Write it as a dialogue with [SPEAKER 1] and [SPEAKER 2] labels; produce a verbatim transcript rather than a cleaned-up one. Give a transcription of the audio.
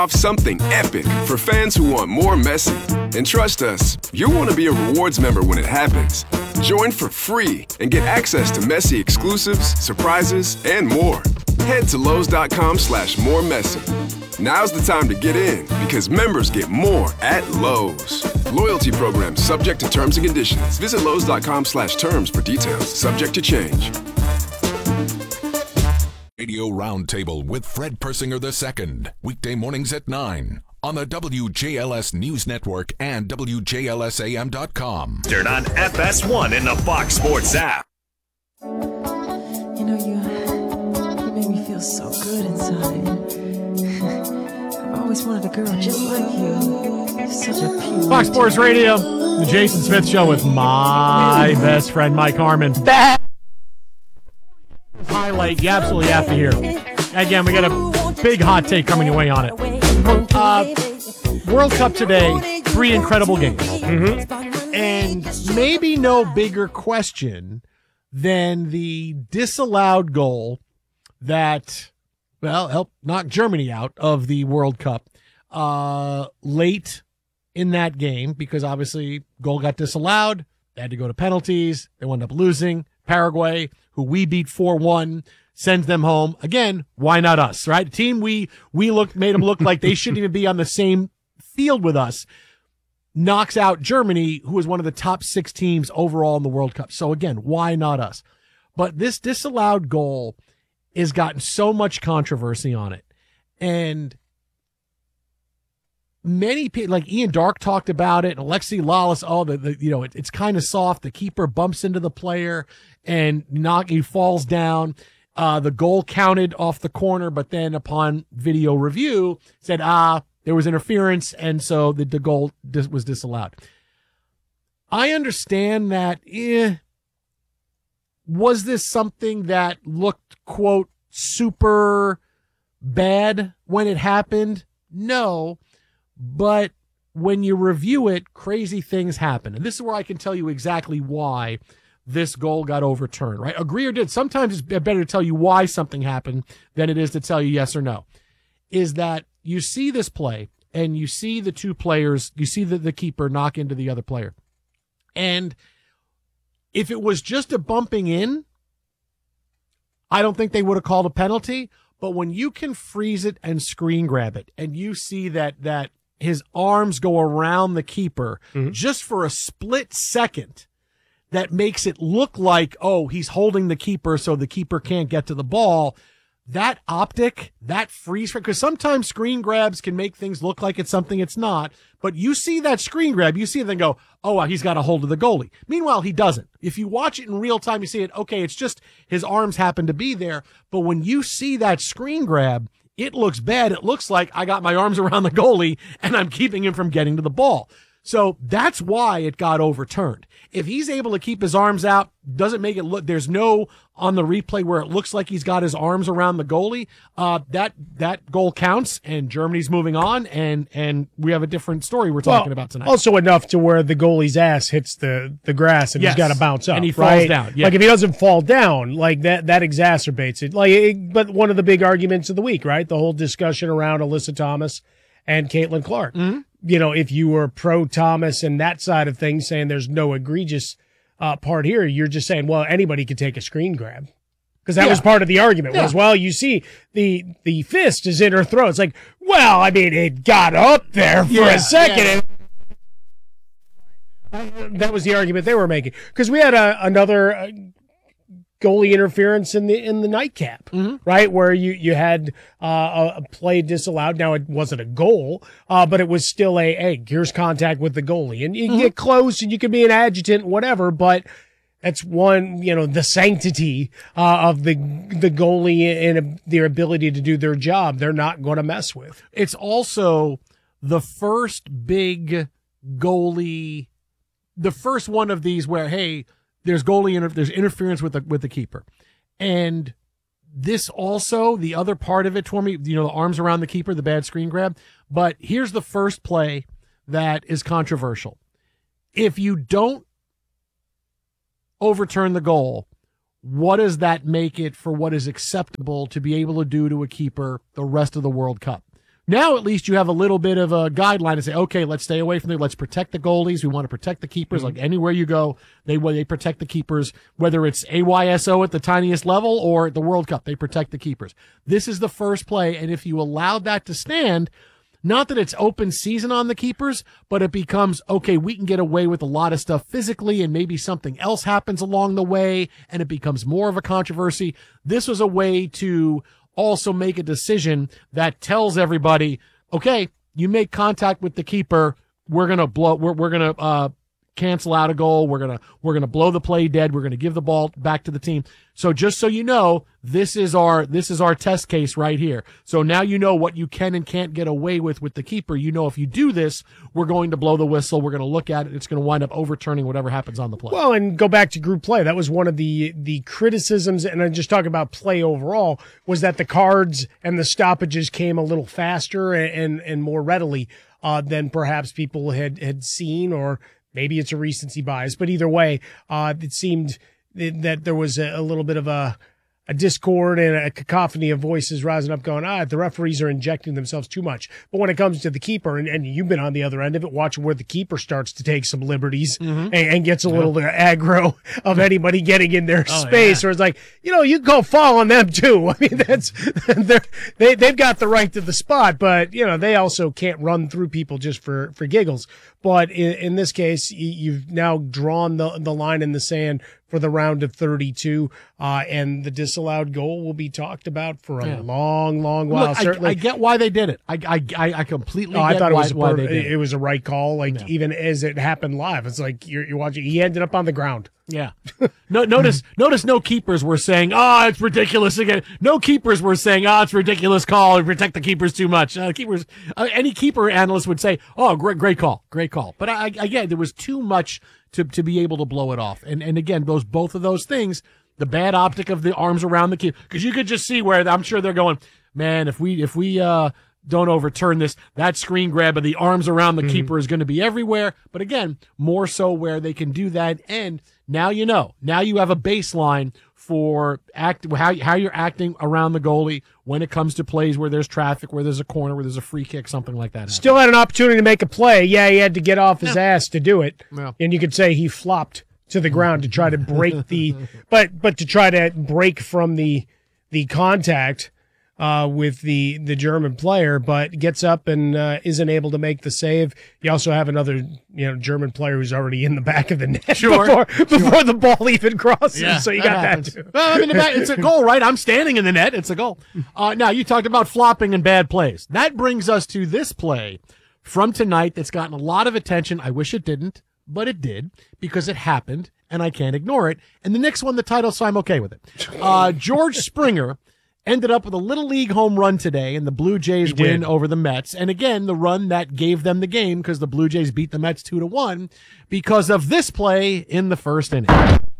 [SPEAKER 1] Off something epic for fans who want more Messi. And trust us, you'll want to be a rewards member when it happens. Join for free and get access to Messi exclusives, surprises, and more. Head to Lowe's.com slash more Messi. Now's the time to get in because members get more at Lowe's. Loyalty program subject to terms and conditions. Visit Lowe's.com slash terms for details. Subject to change.
[SPEAKER 2] Radio Roundtable with Fred Persinger the Second, weekday mornings at nine on the W J L S News Network and W J L S A M dot com.
[SPEAKER 3] Turn on F S one in the Fox Sports app.
[SPEAKER 4] You know, you, you make me feel so good inside. I've always wanted a girl just like you. Such a pure.
[SPEAKER 5] Fox Sports Radio, the Jason Smith Show with my best friend Mike Harmon. That highlight you absolutely have to hear. Again, we got a big hot take coming your way on it. Uh, World Cup today, three incredible games. Mm-hmm. And maybe no bigger question than the disallowed goal that, well, helped knock Germany out of the World Cup uh, late in that game because obviously goal got disallowed. They had to go to penalties. They wound up losing. Paraguay, who we beat four one, sends them home. Again, why not us, right? The team we we looked made them look like they shouldn't even be on the same field with us, knocks out Germany, who is one of the top six teams overall in the World Cup. So again, why not us? But this disallowed goal has gotten so much controversy on it. And many people, like Ian Dark talked about it, and Alexi Lawless, oh, the, the you know, it, it's kind of soft. The keeper bumps into the player and knock, he falls down. Uh, the goal counted off the corner, but then upon video review said, ah, there was interference, and so the, the goal dis- was disallowed. I understand that. Eh, was this something that looked, quote, super bad when it happened? No. But when you review it, crazy things happen. And this is where I can tell you exactly why this goal got overturned, right? Agree or did. Sometimes it's better to tell you why something happened than it is to tell you yes or no. Is that you see this play and you see the two players, you see the, the keeper knock into the other player. And if it was just a bumping in, I don't think they would have called a penalty. But when you can freeze it and screen grab it and you see that that his arms go around the keeper mm-hmm. just for a split second, that makes it look like, oh, he's holding the keeper so the keeper can't get to the ball. That optic, that freeze, because sometimes screen grabs can make things look like it's something it's not. But you see that screen grab, you see it and go, oh, well, he's got a hold of the goalie. Meanwhile, he doesn't. If you watch it in real time, you see it, okay, it's just his arms happen to be there. But when you see that screen grab, it looks bad. It looks like I got my arms around the goalie and I'm keeping him from getting to the ball. So that's why it got overturned. If he's able to keep his arms out, doesn't make it look, there's no on the replay where it looks like he's got his arms around the goalie, uh, that, that goal counts and Germany's moving on and, and we have a different story we're talking
[SPEAKER 6] well,
[SPEAKER 5] about tonight.
[SPEAKER 6] Also enough to where the goalie's ass hits the, the grass and yes. he's got to bounce up.
[SPEAKER 5] And he falls
[SPEAKER 6] right?
[SPEAKER 5] down. Yeah.
[SPEAKER 6] Like if he doesn't fall down, like that, that exacerbates it. Like, it, but one of the big arguments of the week, right? The whole discussion around Alyssa Thomas and Caitlin Clark. Mm-hmm. You know, if you were pro Thomas and that side of things saying there's no egregious uh, part here, you're just saying, well, anybody could take a screen grab. Because that yeah. was part of the argument yeah. was, well, you see the the fist is in her throat. It's like, well, I mean, it got up there for yeah, a second. Yeah. And that was the argument they were making. Because we had a, another uh, goalie interference in the in the nightcap, mm-hmm. right, where you you had uh, a play disallowed. Now it wasn't a goal, uh, but it was still a hey, here's contact with the goalie, and you mm-hmm. get close, and you can be an adjutant, whatever, but. That's one, you know, the sanctity uh, of the the goalie and their ability to do their job. They're not going to mess with.
[SPEAKER 5] It's also the first big goalie, the first one of these where hey, there's goalie inter- there's interference with the with the keeper, and this also the other part of it for me, you know, the arms around the keeper, the bad screen grab. But here's the first play that is controversial. If you don't overturn the goal, what does that make it for what is acceptable to be able to do to a keeper the rest of the World Cup? Now at least you have a little bit of a guideline to say, okay, let's stay away from there. Let's protect the goalies. We want to protect the keepers. Mm-hmm. Like anywhere you go, they they protect the keepers, whether it's A Y S O at the tiniest level or at the World Cup, they protect the keepers. This is the first play, and if you allowed that to stand, not that it's open season on the keepers, but it becomes, okay, we can get away with a lot of stuff physically, and maybe something else happens along the way, and it becomes more of a controversy. This was a way to also make a decision that tells everybody, okay, you make contact with the keeper, we're going to blow, we're, we're going to, uh, cancel out a goal. We're going to, we're going to blow the play dead. We're going to give the ball back to the team. So just so you know, this is our, this is our test case right here. So now you know what you can and can't get away with with the keeper. You know, if you do this, we're going to blow the whistle. We're going to look at it. It's going to wind up overturning whatever happens on the play.
[SPEAKER 6] Well, and go back to group play. That was one of the, the criticisms, and I just talk about play overall, was that the cards and the stoppages came a little faster and, and, and more readily, uh, than perhaps people had, had seen, or maybe it's a recency bias, but either way, uh, it seemed that there was a, a little bit of a, a discord and a cacophony of voices rising up going, ah, the referees are injecting themselves too much. But when it comes to the keeper, and, and you've been on the other end of it, watching where the keeper starts to take some liberties mm-hmm. and, and gets a yeah. little aggro of anybody getting in their oh, space, yeah. or it's like, you know, you can go fall on them too. I mean, that's, they, they've got the right to the spot, but, you know, they also can't run through people just for, for giggles. But in, in this case, you've now drawn the, the line in the sand for the round of thirty-two, uh, and the disallowed goal will be talked about for a yeah. long, long while.
[SPEAKER 5] Look,
[SPEAKER 6] Certainly,
[SPEAKER 5] I, I get why they did it. I, I, I completely.
[SPEAKER 6] No,
[SPEAKER 5] get
[SPEAKER 6] I thought
[SPEAKER 5] why,
[SPEAKER 6] it was a
[SPEAKER 5] why
[SPEAKER 6] per-
[SPEAKER 5] they did
[SPEAKER 6] it was a right call. Like
[SPEAKER 5] yeah.
[SPEAKER 6] even as it happened live, it's like you're, you're watching. He ended up on the ground.
[SPEAKER 5] Yeah. No, notice, notice no keepers were saying, oh, it's ridiculous again. No keepers were saying, oh, it's ridiculous call and protect the keepers too much. Uh, keepers, uh, any keeper analyst would say, oh, great, great call, great call. But I, again, there was too much to, to be able to blow it off. And, and again, those, both of those things, the bad optic of the arms around the keeper, because you could just see where I'm sure they're going, man, if we, if we, uh, don't overturn this, that screen grab of the arms around the mm-hmm. keeper is going to be everywhere. But again, more so where they can do that. And now you know, now you have a baseline for act how, how you're acting around the goalie when it comes to plays where there's traffic, where there's a corner, where there's a free kick, something like that.
[SPEAKER 6] Still had an opportunity to make a play. Yeah, he had to get off his yeah. ass to do it.
[SPEAKER 5] Yeah.
[SPEAKER 6] And you could say he flopped to the ground to try to break the, but, but to try to break from the, the contact. Uh, with the, the German player, but gets up and uh, isn't able to make the save. You also have another, you know, German player who's already in the back of the net
[SPEAKER 5] sure,
[SPEAKER 6] before,
[SPEAKER 5] sure.
[SPEAKER 6] before the ball even crosses.
[SPEAKER 5] Yeah,
[SPEAKER 6] so you
[SPEAKER 5] that
[SPEAKER 6] got
[SPEAKER 5] happens.
[SPEAKER 6] that too.
[SPEAKER 5] Well, I mean, it's a goal, right? I'm standing in the net. It's a goal. Uh, now, you talked about flopping and bad plays. That brings us to this play from tonight that's gotten a lot of attention. I wish it didn't, but it did because it happened, and I can't ignore it. And the Knicks won the title, so I'm okay with it. Uh, George Springer ended up with a Little League home run today, and the Blue Jays win over the Mets. And again, the run that gave them the game because the Blue Jays beat the Mets two to one because of this play in the first inning.